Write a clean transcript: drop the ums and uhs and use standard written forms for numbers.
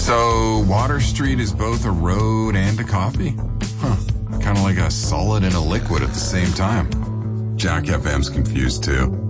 So Water Street is both a road and a coffee? Huh. Kind of like a solid and a liquid at the same time. Jack FM's confused too.